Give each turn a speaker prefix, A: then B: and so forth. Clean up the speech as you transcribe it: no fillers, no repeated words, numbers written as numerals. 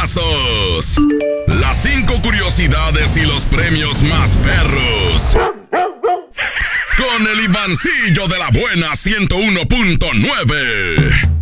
A: pesos. Las 5 curiosidades y los premios más perros. Con el Ivancillo de la buena 101.9.